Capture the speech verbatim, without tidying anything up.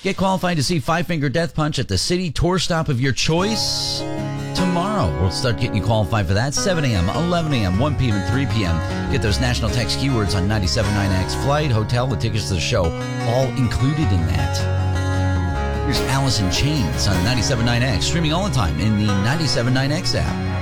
Get qualified to see Five Finger Death Punch at the city tour stop of your choice tomorrow. We'll start getting you qualified for that. seven a.m., eleven a.m., one p.m., and three p.m. Get those national text keywords on ninety-seven point nine X flight, hotel, the tickets to the show, all included in that. Here's Alice in Chains on ninety-seven point nine X, streaming all the time in the ninety-seven point nine X app.